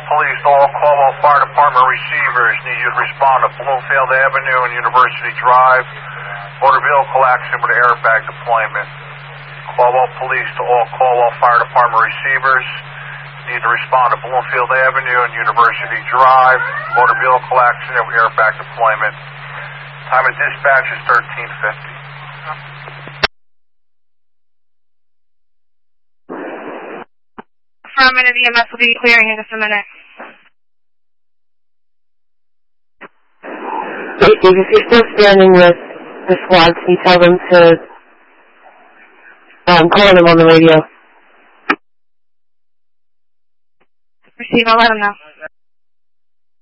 Police to all Caldwell Fire Department receivers. Need you to respond to Bloomfield Avenue and University Drive. Motor vehicle accident with airbag deployment. Caldwell Police to all Caldwell Fire Department receivers. Need to respond to Bloomfield Avenue and University Drive. Motor vehicle accident with airbag deployment. Time of dispatch is 13:50. Affirmative, EMS will be clearing in just a minute. If you're still standing with the squad, can you tell them to call them on the radio? Receive, I'll let them know.